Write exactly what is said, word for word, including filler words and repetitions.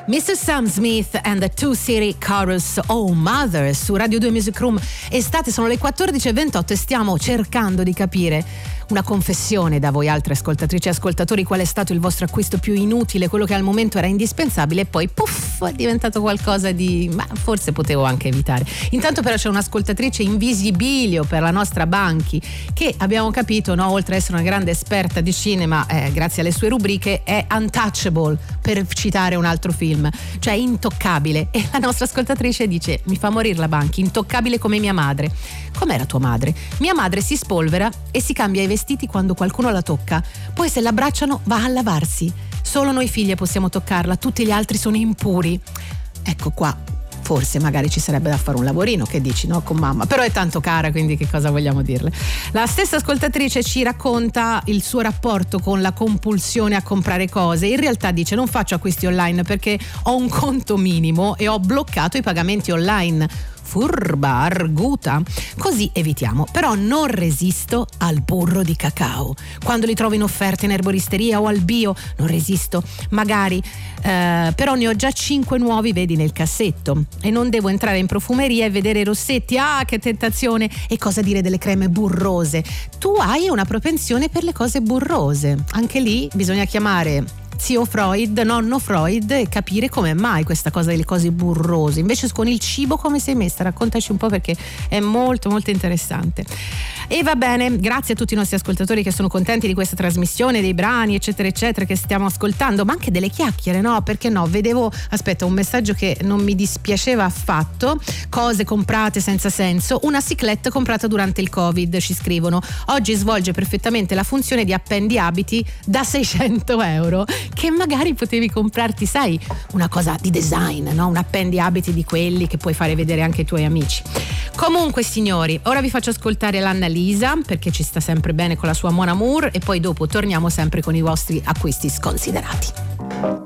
mister Sam Smith and the Two City Chorus, Oh Mother, su Radio due Music Room. Estate, sono le quattordici e ventotto e stiamo cercando di capire una confessione da voi altre ascoltatrici e ascoltatori: qual è stato il vostro acquisto più inutile, quello che al momento era indispensabile e poi puff è diventato qualcosa di ma forse potevo anche evitare. Intanto però c'è un'ascoltatrice in visibilio per la nostra Banchi che abbiamo capito, no, oltre ad essere una grande esperta di cinema, eh, grazie alle sue rubriche è untouchable, per citare un altro film, cioè intoccabile. E la nostra ascoltatrice dice: mi fa morire la Banchi, intoccabile come mia madre. Com'era tua madre? Mia madre si spolvera e si cambia i vestiti quando qualcuno la tocca, poi se l'abbracciano va a lavarsi. Solo noi figlie possiamo toccarla, tutti gli altri sono impuri. Ecco qua, forse magari ci sarebbe da fare un lavorino, che dici, no, con mamma, però è tanto cara, quindi che cosa vogliamo dirle. La stessa ascoltatrice ci racconta il suo rapporto con la compulsione a comprare cose. In realtà dice: non faccio acquisti online perché ho un conto minimo e ho bloccato i pagamenti online. Furba, arguta, così evitiamo. Però non resisto al burro di cacao, quando li trovo in offerta in erboristeria o al bio, non resisto, magari eh, però ne ho già cinque nuovi, vedi, nel cassetto, e non devo entrare in profumeria e vedere i rossetti. Ah, che tentazione! E cosa dire delle creme burrose? Tu hai una propensione per le cose burrose, anche lì bisogna chiamare zio Freud, nonno Freud, e capire come mai questa cosa delle cose burrose. Invece con il cibo come sei messa? Raccontaci un po', perché è molto molto interessante. E va bene, grazie a tutti i nostri ascoltatori che sono contenti di questa trasmissione, dei brani eccetera eccetera che stiamo ascoltando, ma anche delle chiacchiere, no? Perché no? Vedevo, aspetta, un messaggio che non mi dispiaceva affatto: cose comprate senza senso, una ciclette comprata durante il Covid, ci scrivono, oggi svolge perfettamente la funzione di appendiabiti da seicento euro, che magari potevi comprarti, sai, una cosa di design, no? Un appendiabiti di quelli che puoi fare vedere anche ai tuoi amici. Comunque signori, ora vi faccio ascoltare l'Annalisa, perché ci sta sempre bene con la sua Mon Amour, e poi dopo torniamo sempre con i vostri acquisti sconsiderati.